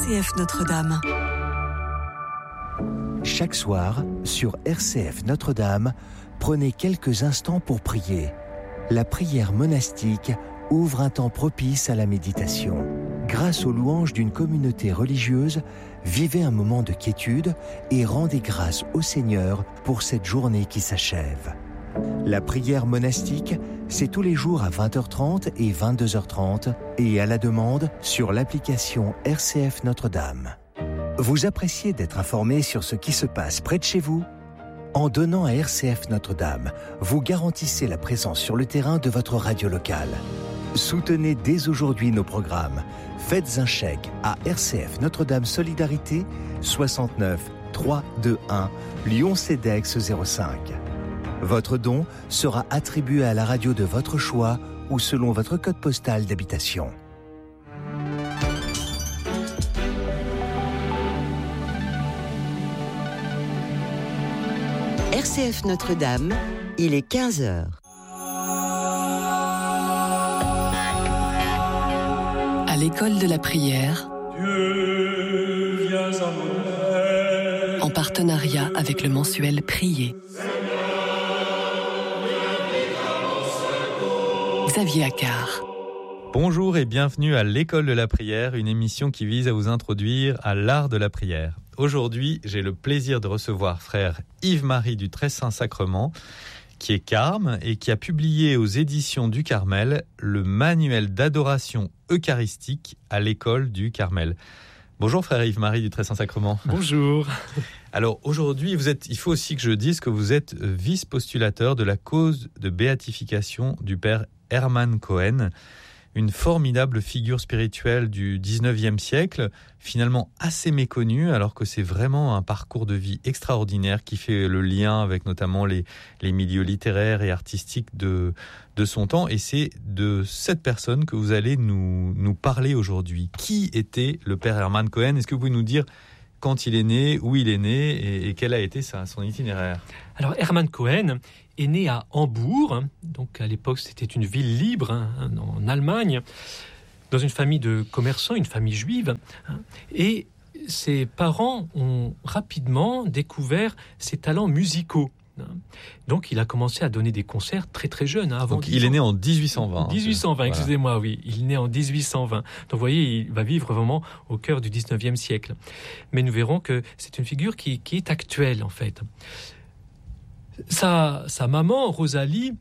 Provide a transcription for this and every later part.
RCF Notre-Dame. Chaque soir, sur RCF Notre-Dame, prenez quelques instants pour prier. La prière monastique ouvre un temps propice à la méditation. Grâce aux louanges d'une communauté religieuse, vivez un moment de quiétude et rendez grâce au Seigneur pour cette journée qui s'achève. La prière monastique, c'est tous les jours à 20h30 et 22h30 et à la demande sur l'application RCF Notre-Dame. Vous appréciez d'être informé sur ce qui se passe près de chez vous ? En donnant à RCF Notre-Dame, vous garantissez la présence sur le terrain de votre radio locale. Soutenez dès aujourd'hui nos programmes. Faites un chèque à RCF Notre-Dame Solidarité 69 321 Lyon-CEDEX 05. Votre don sera attribué à la radio de votre choix ou selon votre code postal d'habitation. RCF Notre-Dame, il est 15h. À l'école de la prière, Dieu, viens à mon aide. en partenariat avec le mensuel Prier. Xavier Accard. Bonjour et bienvenue à l'école de la prière, une émission qui vise à vous introduire à l'art de la prière. Aujourd'hui, j'ai le plaisir de recevoir frère Yves-Marie du Très Saint-Sacrement, qui est carme et qui a publié aux éditions du Carmel le manuel d'adoration eucharistique à l'école du Carmel. Bonjour frère Yves-Marie du Très Saint-Sacrement. Bonjour. Alors aujourd'hui, il faut aussi que je dise que vous êtes vice-postulateur de la cause de béatification du père Hermann Cohen, une formidable figure spirituelle du 19e siècle, finalement assez méconnue, alors que c'est vraiment un parcours de vie extraordinaire qui fait le lien avec notamment les milieux littéraires et artistiques de son temps. Et c'est de cette personne que vous allez nous parler aujourd'hui. Qui était le père Hermann Cohen ? Est-ce que vous pouvez nous dire quand il est né, où il est né et quel a été son itinéraire ? Alors Hermann Cohen est né à Hambourg, donc à l'époque c'était une ville libre en Allemagne, dans une famille de commerçants, une famille juive, et ses parents ont rapidement découvert ses talents musicaux. Donc il a commencé à donner des concerts très très jeune. Avant donc il est né en 1820. 1820, excusez-moi, oui. Il est né en 1820. Donc vous voyez, il va vivre vraiment au cœur du 19e siècle. Mais nous verrons que c'est une figure qui est actuelle en fait. Sa maman, Rosalie,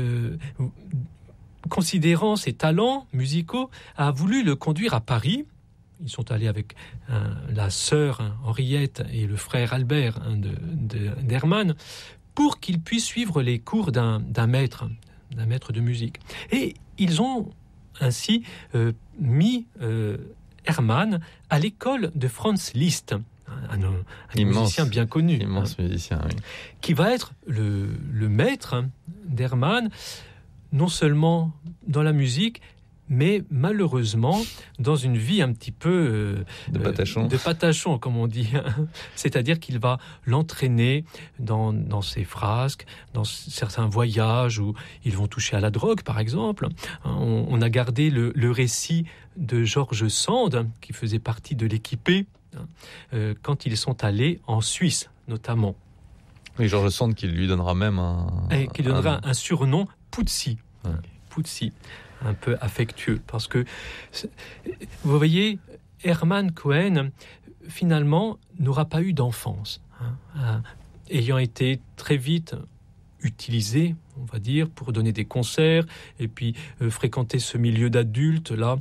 considérant ses talents musicaux, a voulu le conduire à Paris. Ils sont allés avec la sœur Henriette et le frère Albert d'Hermann pour qu'il puisse suivre les cours d'un maître de musique. Et ils ont ainsi mis Hermann à l'école de Franz Liszt, un musicien bien connu, immense musicien, oui. Qui va être le maître d'Hermann, non seulement dans la musique, mais malheureusement dans une vie un petit peu de patachon, comme on dit. C'est-à-dire qu'il va l'entraîner dans ses frasques, dans certains voyages où ils vont toucher à la drogue, par exemple. On a gardé le récit de Georges Sand, qui faisait partie de l'équipée, quand ils sont allés en Suisse, notamment. Oui, Georges Sand qui lui donnera même un surnom, Puzzi. Ouais. Puzzi. Un peu affectueux, parce que vous voyez, Hermann Cohen finalement n'aura pas eu d'enfance, ayant été très vite utilisé, on va dire, pour donner des concerts et puis fréquenter ce milieu d'adultes là.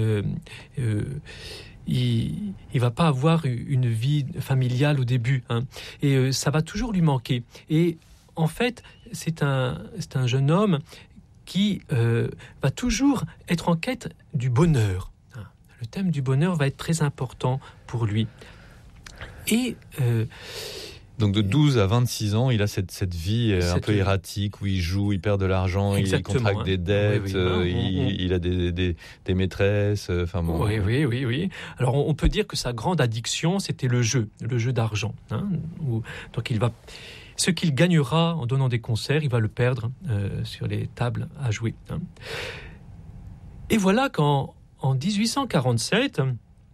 Il va pas avoir une vie familiale au début, et ça va toujours lui manquer. Et en fait, c'est un jeune homme qui va toujours être en quête du bonheur. Le thème du bonheur va être très important pour lui. Et donc de 12 à 26 ans, il a cette vie un peu erratique où il joue, il perd de l'argent, il contracte des dettes, il a des maîtresses, enfin bon. Oui. Alors on peut dire que sa grande addiction, c'était le jeu d'argent. Donc ce qu'il gagnera en donnant des concerts, il va le perdre sur les tables à jouer. Et voilà qu'en 1847,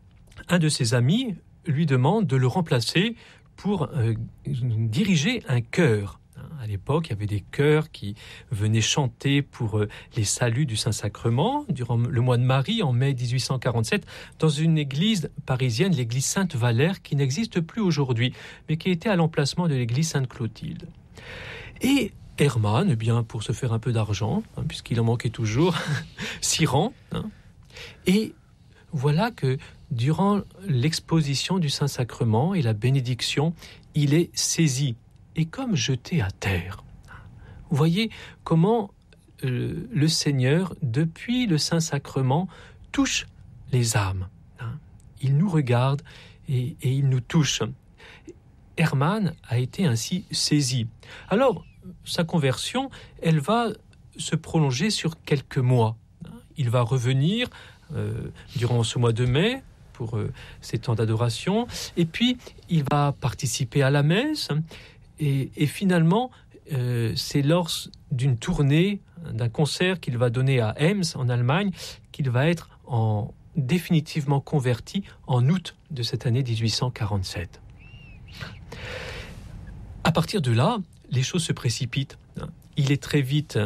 un de ses amis lui demande de le remplacer pour diriger un chœur. À l'époque, il y avait des chœurs qui venaient chanter pour les saluts du Saint-Sacrement durant le mois de Marie, en mai 1847, dans une église parisienne, l'église Sainte-Valère, qui n'existe plus aujourd'hui, mais qui était à l'emplacement de l'église Sainte-Clotilde. Et Hermann, pour se faire un peu d'argent, puisqu'il en manquait toujours, s'y rend. Et voilà que durant l'exposition du Saint-Sacrement et la bénédiction, il est saisi et comme jeté à terre. Vous voyez comment le Seigneur, depuis le Saint-Sacrement, touche les âmes. Il nous regarde et il nous touche. Hermann a été ainsi saisi. Alors, sa conversion, elle va se prolonger sur quelques mois. Il va revenir durant ce mois de mai pour ces temps d'adoration, et puis il va participer à la messe. Et finalement, c'est lors d'une tournée, d'un concert qu'il va donner à Ems, en Allemagne, qu'il va être définitivement converti en août de cette année 1847. À partir de là, les choses se précipitent. Il est très vite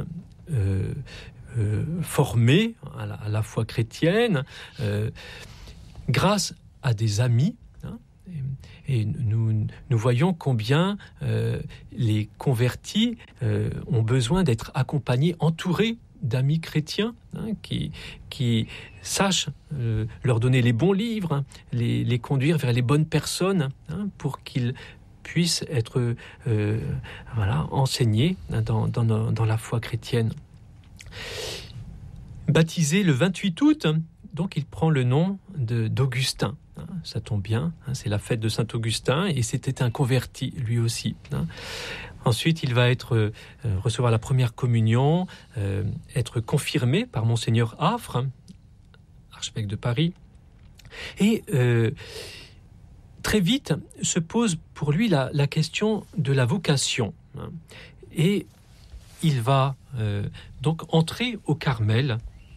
formé à la foi chrétienne, grâce à des amis. Et nous voyons combien les convertis ont besoin d'être accompagnés, entourés d'amis chrétiens qui sachent leur donner les bons livres, les conduire vers les bonnes personnes pour qu'ils puissent être enseignés dans la foi chrétienne. Baptisé le 28 août, donc il prend le nom d'Augustin. Ça tombe bien, c'est la fête de Saint-Augustin et c'était un converti lui aussi. Ensuite, il va recevoir la première communion, être confirmé par Monseigneur Affre, archevêque de Paris. Et très vite se pose pour lui la question de la vocation. Et il va donc entrer au Carmel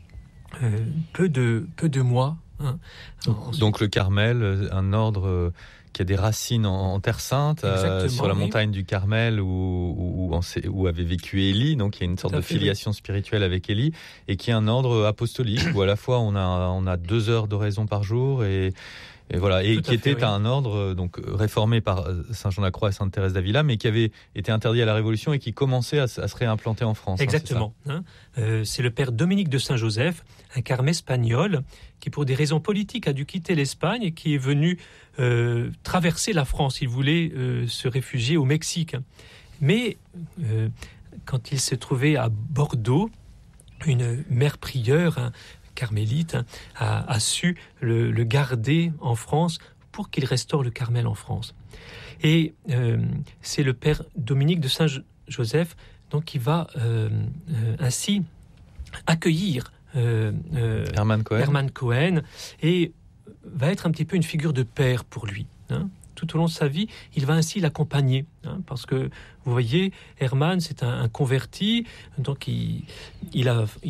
peu de mois. Donc le Carmel, un ordre qui a des racines en Terre Sainte, sur la montagne du Carmel où avait vécu Élie, donc il y a une sorte de filiation spirituelle avec Élie, et qui est un ordre apostolique où à la fois on a 2 heures d'oraison par jour et qui était un ordre donc réformé par Saint Jean de la Croix et Sainte Thérèse d'Avila, mais qui avait été interdit à la Révolution et qui commençait à se réimplanter en France. Exactement. C'est le père Dominique de Saint-Joseph, un carme espagnol, qui pour des raisons politiques a dû quitter l'Espagne et qui est venu traverser la France. Il voulait se réfugier au Mexique. Mais quand il se trouvait à Bordeaux, une mère prieure, carmélite, a su le garder en France pour qu'il restaure le Carmel en France. Et c'est le père Dominique de Saint-Joseph donc, qui va ainsi accueillir Hermann Cohen et va être un petit peu une figure de père pour lui. Tout au long de sa vie, il va ainsi l'accompagner. Parce que, vous voyez, Hermann, c'est un converti, donc il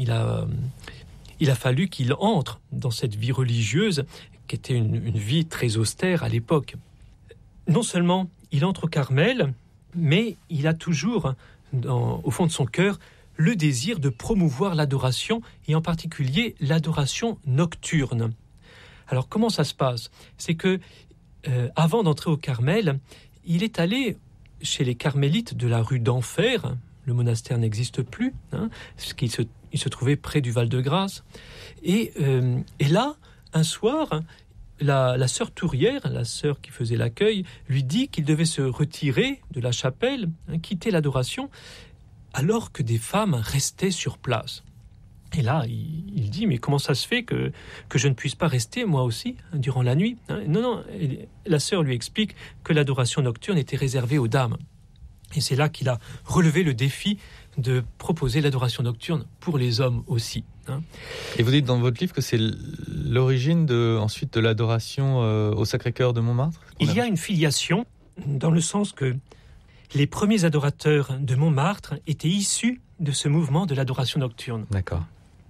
a fallu qu'il entre dans cette vie religieuse qui était une vie très austère à l'époque. Non seulement il entre au Carmel, mais il a toujours, au fond de son cœur, le désir de promouvoir l'adoration, et en particulier l'adoration nocturne. Alors comment ça se passe ? C'est que, avant d'entrer au Carmel, il est allé chez les carmélites de la rue d'Enfer. Le monastère n'existe plus, parce qu'il se trouvait près du Val-de-Grâce. Et là, un soir, la sœur Tourière, la sœur qui faisait l'accueil, lui dit qu'il devait se retirer de la chapelle, quitter l'adoration, alors que des femmes restaient sur place. Et là, il dit, mais comment ça se fait que je ne puisse pas rester, moi aussi, durant la nuit ? Non, la sœur lui explique que l'adoration nocturne était réservée aux dames. Et c'est là qu'il a relevé le défi de proposer l'adoration nocturne pour les hommes aussi. Et vous dites dans votre livre que c'est l'origine ensuite de l'adoration au Sacré-Cœur de Montmartre ? Il y a une filiation, dans le sens que les premiers adorateurs de Montmartre étaient issus de ce mouvement de l'adoration nocturne. D'accord.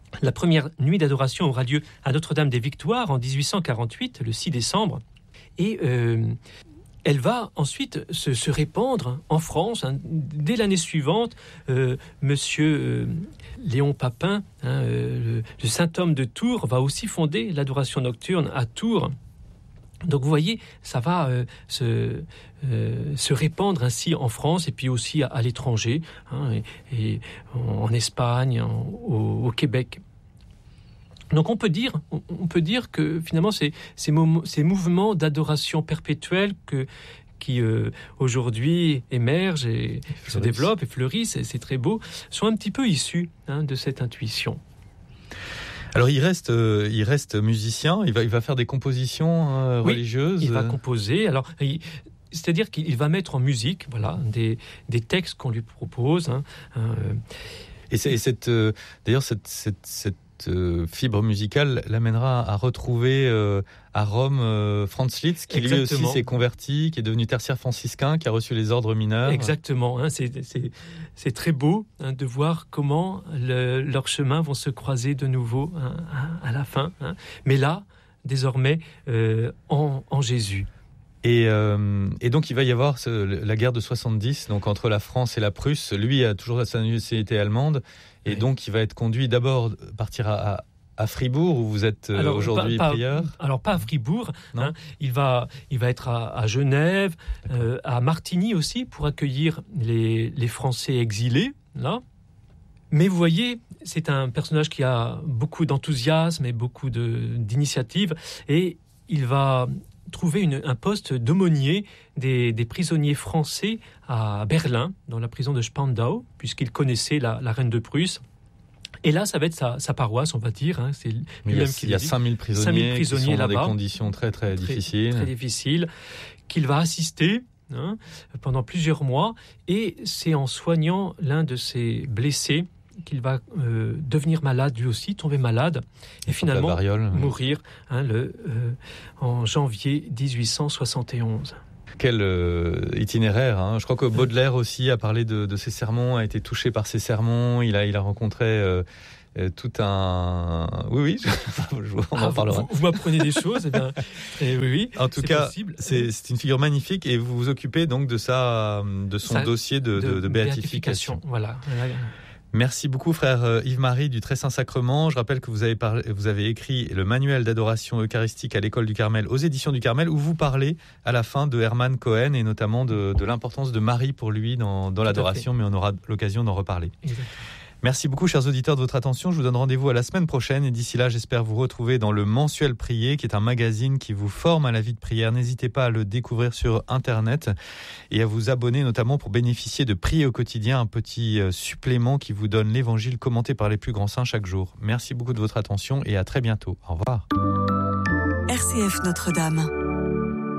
La première nuit d'adoration aura lieu à Notre-Dame des Victoires en 1848, le 6 décembre. Et elle va ensuite se répandre en France. Dès l'année suivante, Monsieur Léon Papin, le Saint-Homme de Tours, va aussi fonder l'adoration nocturne à Tours. Donc vous voyez, ça va se répandre ainsi en France et puis aussi à l'étranger, et en Espagne, au Québec. Donc on peut dire que finalement ces mouvements d'adoration perpétuelle qui aujourd'hui émergent et se développent et fleurissent, c'est très beau, sont un petit peu issus de cette intuition. Alors il reste musicien, il va faire des compositions religieuses. Il va composer. Alors c'est-à-dire qu'il va mettre en musique, voilà, des textes qu'on lui propose. Et d'ailleurs cette fibre musicale l'amènera à retrouver à Rome Franz Liszt, qui lui aussi s'est converti, qui est devenu tertiaire franciscain, qui a reçu les ordres mineurs. Exactement, c'est très beau de voir comment leurs chemins vont se croiser de nouveau à la fin. Mais là, désormais, en Jésus. Et donc il va y avoir la guerre de 70, donc entre la France et la Prusse. Lui a toujours sa nationalité allemande, et donc il va être conduit d'abord partir à Fribourg, où vous êtes aujourd'hui prieur. Alors pas à Fribourg, il va être à Genève, à Martigny aussi, pour accueillir les Français exilés, là. Mais vous voyez, c'est un personnage qui a beaucoup d'enthousiasme et beaucoup d'initiative, et il va trouver un poste d'aumônier des prisonniers français à Berlin, dans la prison de Spandau, puisqu'il connaissait la reine de Prusse. Et là, ça va être sa paroisse, on va dire. C'est lui-même qui il y a 5000 prisonniers qui sont dans des conditions très, très difficiles. Très difficiles, qu'il va assister pendant plusieurs mois. Et c'est en soignant l'un de ses blessés qu'il va devenir malade lui aussi, tomber malade, et finalement mourir en janvier 1871. Quel itinéraire, Je crois que Baudelaire aussi a parlé de ses sermons, a été touché par ses sermons. Il a rencontré tout un... Oui, on en parlera. Vous m'apprenez des choses, oui. En tout cas, possible. C'est une figure magnifique, et vous vous occupez donc de son dossier de béatification. Voilà. Merci beaucoup, frère Yves-Marie du Très Saint-Sacrement. Je rappelle que vous avez écrit le manuel d'adoration eucharistique à l'école du Carmel aux éditions du Carmel, où vous parlez à la fin de Hermann Cohen et notamment de l'importance de Marie pour lui dans l'adoration, mais on aura l'occasion d'en reparler. Exactement. Merci beaucoup, chers auditeurs, de votre attention. Je vous donne rendez-vous à la semaine prochaine, et d'ici là, j'espère vous retrouver dans le Mensuel Prier, qui est un magazine qui vous forme à la vie de prière. N'hésitez pas à le découvrir sur Internet et à vous abonner, notamment pour bénéficier de Prier au quotidien, un petit supplément qui vous donne l'évangile commenté par les plus grands saints chaque jour. Merci beaucoup de votre attention et à très bientôt. Au revoir. RCF Notre-Dame.